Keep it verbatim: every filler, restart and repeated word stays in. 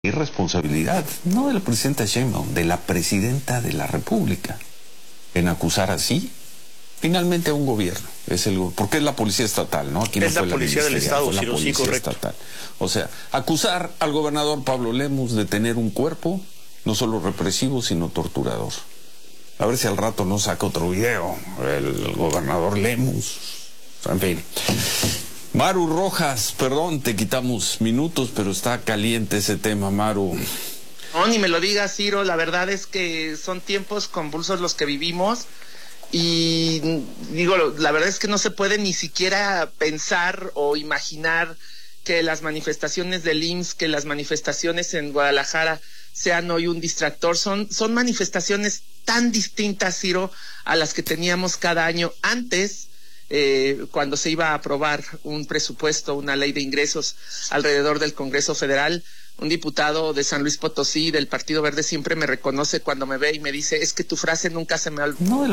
Irresponsabilidad, no de la presidenta Sheinbaum, de la presidenta de la República, en acusar así finalmente a un gobierno. Es el, porque es la policía estatal, ¿no? Aquí no es fue la policía del Estado, fue la Ciro, policía sí, correcto. estatal. O sea, acusar al gobernador Pablo Lemus de tener un cuerpo no solo represivo, sino torturador. A ver si al rato no saca otro video el gobernador Lemus. En fin. Maru Rojas, perdón, te quitamos minutos, pero está caliente ese tema, Maru. No, ni me lo digas, Ciro, la verdad es que son tiempos convulsos los que vivimos y digo, la verdad es que no se puede ni siquiera pensar o imaginar que las manifestaciones del I M S S, que las manifestaciones en Guadalajara sean hoy un distractor. Son, son manifestaciones tan distintas, Ciro, a las que teníamos cada año antes. Eh, cuando se iba a aprobar un presupuesto, una ley de ingresos alrededor del Congreso Federal, un diputado de San Luis Potosí del Partido Verde siempre me reconoce cuando me ve y me dice, es que tu frase nunca se me ha olvidado. No,